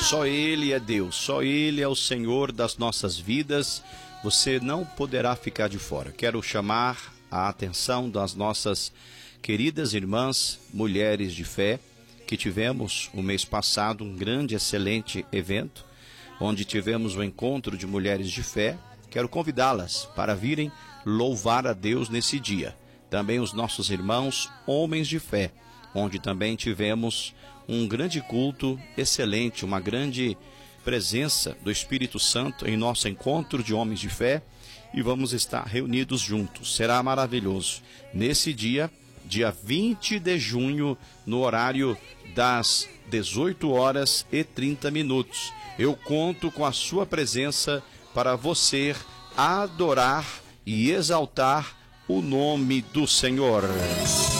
Só Ele é Deus, só Ele é o Senhor das nossas vidas. Você não poderá ficar de fora. Quero chamar a atenção das nossas queridas irmãs, mulheres de fé, que tivemos o mês passado um grande, excelente evento, onde tivemos o encontro de mulheres de fé. Quero convidá-las para virem louvar a Deus nesse dia. Também os nossos irmãos, homens de fé, onde também tivemos um grande culto excelente, uma grande presença do Espírito Santo em nosso encontro de homens de fé, e vamos estar reunidos juntos. Será maravilhoso. Nesse dia 20 de junho, no horário das 18h30. Eu conto com a sua presença para você adorar e exaltar o nome do Senhor.